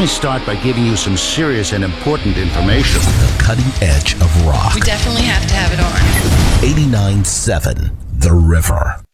me start by giving you some serious and important information. The cutting edge of rock. We definitely have to have it on. 89.7 The River.